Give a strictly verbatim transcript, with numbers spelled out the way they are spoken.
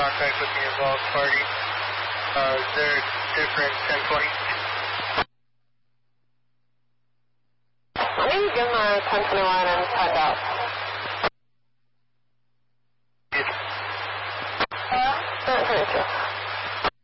contact with the involved party. Uh, is there a different ten twenty? Let me give him a ten twenty-one and find out. Uh, ten twenty-two.